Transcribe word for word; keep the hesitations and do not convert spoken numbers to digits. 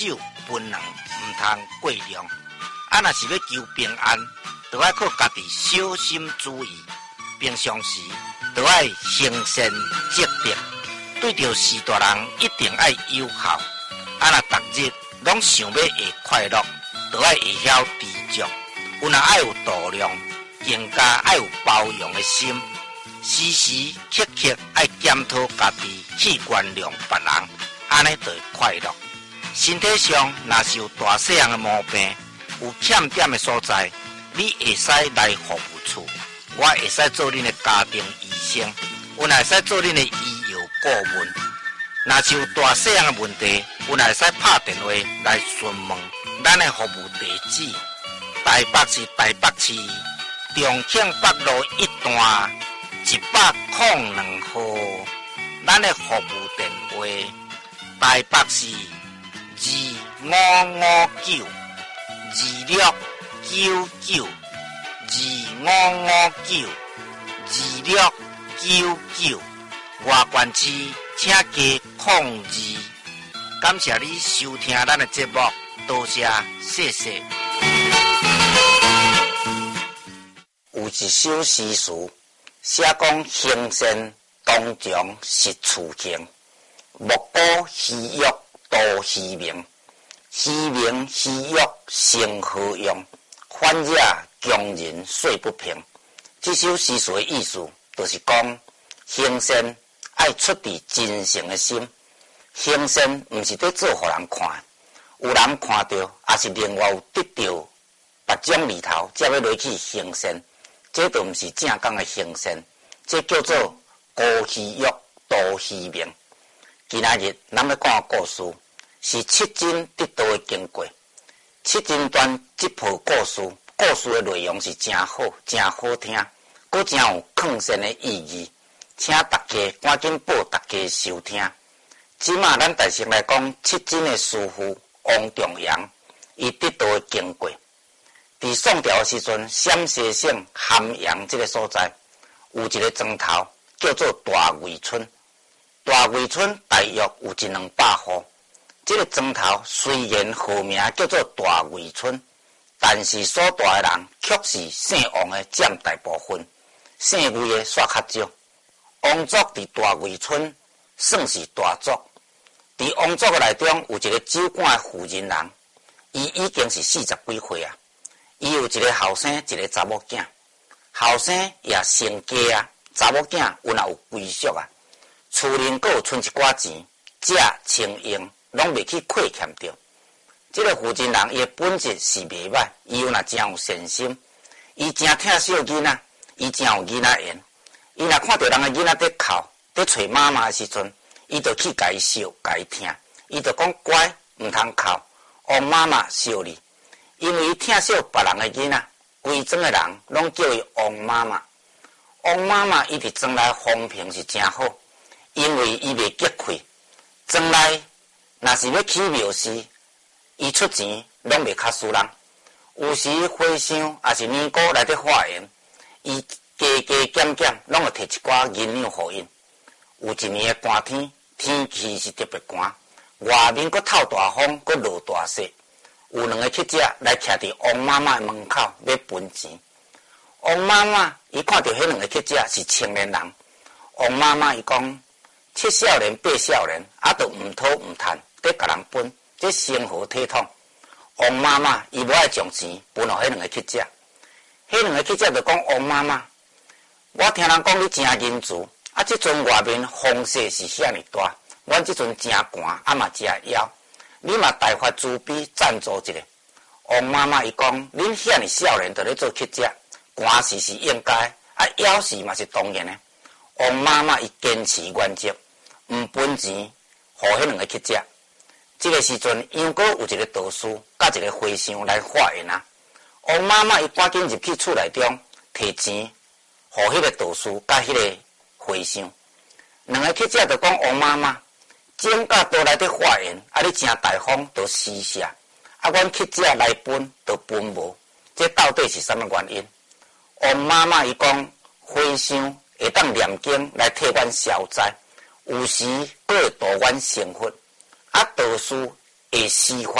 酒分量唔通过量。啊，若是要求平安，就要靠家己小心注意。平常时就要行善积德，对着士大人一定要友好。啊，若逐日拢想要会快乐，就要会晓知足。有若爱有度量，更加爱有包容的心。时时刻刻爱检讨家己去原谅别人，安尼就会快乐。身体上若是有大细样的毛病，有欠点的所在，你会使来服务处，我会使做恁的家庭医生，有若会使做恁的医药顾问。若是有大细样的问题，有若会使拍电话来询问咱的服务地址：台北市台北市重庆北路一段一百零两号。咱的服务电话：台北市二五五九二六九九二五五九二六九九。外县市请加控制。感谢你收听咱的节目，多谢，谢谢。有一首诗词写讲：行善当中是处境，莫顾虚欲多虚名。虚名虚欲成何用？反惹强人说不平。这首诗词的意思就是讲，行善爱出自真诚的心。行善不是在做给人看，有人看到，也是另外有得到别种里头，才要落去行善。这都不是正讲的行善，这叫做高虚欲多虚名。今仔日咱要讲的故事是七真得道的经过。七真传这部故事，故事的内容是真好，真好听，佫真有劝善的意义，请大家赶紧报大家收听。即马咱大先来讲七真的师父王重阳，伊得道的经过。伫宋朝的时阵，陕西省咸阳这个所在，有一个庄头叫做大围村。大围村大约有一两百户。这个庄头虽然号名叫做大围村，但是所住的人却是姓王的占大部分，姓魏的煞较少。王族伫大围村算是大族。伫王族的内中有一个酒馆的负责人，伊已经是四十几岁啊。伊有一个后生，一个查某囝。后生也成家啊，查某囝有若有归属啊。厝内阁有存一寡钱，食穿用拢未去亏欠着。这个负责人伊的本质是袂歹，伊有若真有善心，伊真疼小囡仔，伊真有囡仔缘。伊若看到人的囡仔在哭，在找妈妈的时阵，伊就去甲伊笑，甲伊疼，伊就讲乖，唔通哭，王妈妈笑你。因为伊疼惜别人的囡仔，规庄的人拢叫伊王妈妈。王妈妈伊伫庄内风评是真好，因为伊袂结亏。庄内若是要起庙事，伊出钱拢袂卡输人。有时回乡也是年糕来得化缘，伊加加减减拢会摕一寡银两互因。有一年的寒天，天气是特别寒，外面阁透大风，阁落大雪。有两个乞食来徛伫王妈妈的门口要分钱。王妈妈伊看到迄两个乞食是青年人，王妈妈伊讲七少年八少年，啊都毋讨毋趁，得甲人分，这生活体统。王妈妈伊无爱将钱分互迄两个乞食，迄两个乞食就讲王妈妈，我听人讲你真仁慈，啊即阵外面风势是遐尼大，阮即阵真寒，啊嘛真枵。你嘛大发慈悲赞助一下。王妈妈伊讲，恁遐尼少年在咧做乞食，寒时是应该，啊枵时嘛是当然的。王妈妈伊坚持原则，毋分钱，互迄两个乞食。这个时阵，又阁有一个道士甲一个和尚来化缘啊。王妈妈伊赶紧入去厝内中，摕钱，互迄个道士甲迄个和尚。两个乞食就讲王妈妈。种甲倒来得化缘，啊！你真大方，都施舍，啊！阮乞食来分，都分无，这到底是什么原因？王妈妈伊讲，和尚会当念经来替阮消灾，有时佫会度阮成佛，啊！道士会司法